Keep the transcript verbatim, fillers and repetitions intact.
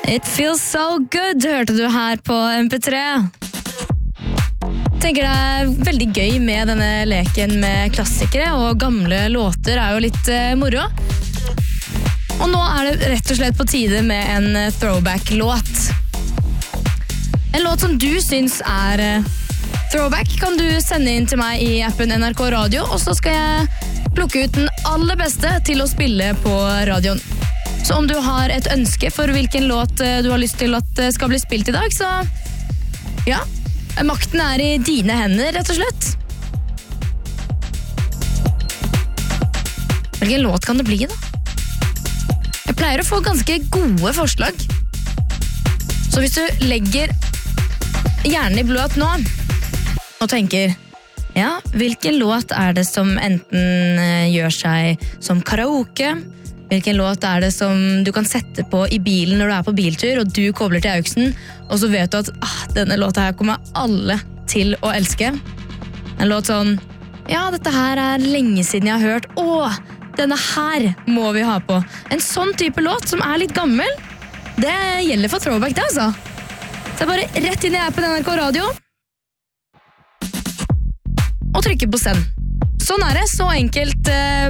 It feels so good, hørte du her på M P tre. Tenker det er veldig gøy med denne leken med klassikere, og gamle låter er jo litt uh, moro. Og nå er det rett og slett på tide med en throwback-låt. En låt som du syns er uh, throwback kan du sende inn til meg i appen N R K Radio, og så skal jeg plukke ut den aller beste til å spille på radioen. Så om du har et ønske for hvilken låt uh, du har lyst til at uh, skal bli spilt i dag, så ja, makten er i dine hender, rett og slett. Hvilken låt kan det bli, da? Jeg pleier å få ganske gode forslag. Så hvis du legger hjernen i bløt nå, og tenker, ja, hvilken låt er det som enten gjør seg som karaoke? Hvilken låt er det som du kan sette på i bilen når du er på biltur, og du kobler til AUXen, og så vet du at ah, denne låta her kommer alle til å elske. En låt sånn, ja, dette her er lenge siden jeg har hørt, åh, denne her må vi ha på. En sånn type låt som er litt gammel, det gjelder for throwback det, altså. Så jeg bare rett inn i appen N R K Radio, og trykke på send. Sånn er det, så enkelt